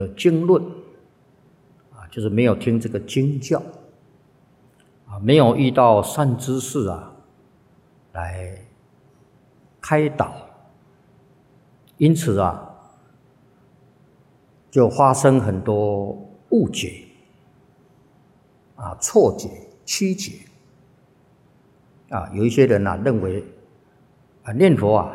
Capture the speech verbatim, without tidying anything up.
经论啊，就是没有听这个经教啊，没有遇到善知识啊来开导，因此啊，就发生很多误解啊、错解、曲解啊。有一些人啊认为啊念佛啊